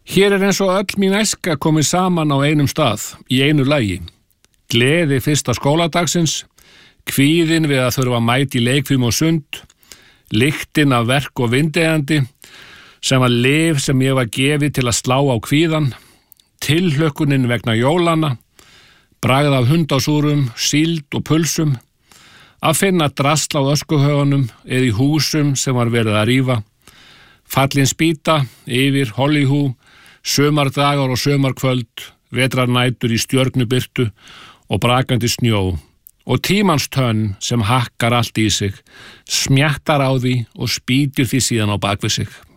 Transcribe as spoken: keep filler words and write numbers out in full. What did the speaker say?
Hér er eins og öll mín æska komið saman á einum stað, í einu lagi. Gleði fyrsta skóladagsins, kvíðin við að þurfa að mæta í leikfim og sund, lyktin af verk og vindeigandi, sem var lyf sem ég var gefið til að slá á kvíðan, tilhlökkunin vegna jólana, bragð af hundásúrum, síld og pulsum, að finna drasl á öskuhaugunum eða í húsum sem var verið að rífa, fallin spýta yfir Hollyhú, sömardagar og sömarkvöld, vetrarnætur í stjörnubirtu og brakandi snjó og tímans tönn sem hakkar allt í sig, smjattar á því og spýtir því síðan á bakvið sig.